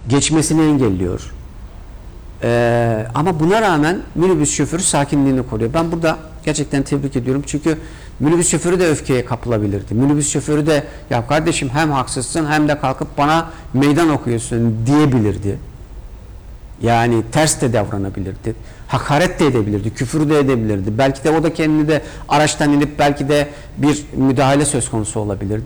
geçmesini engelliyor. Ama buna rağmen minibüs şoförü sakinliğini koruyor. Ben burada gerçekten tebrik ediyorum. Çünkü minibüs şoförü de öfkeye kapılabilirdi. Minibüs şoförü de ya kardeşim hem haksızsın hem de kalkıp bana meydan okuyorsun diyebilirdi. Yani ters de davranabilirdi. Hakaret de edebilirdi. Küfür de edebilirdi. Belki de o da kendini de araçtan inip belki de bir müdahale söz konusu olabilirdi.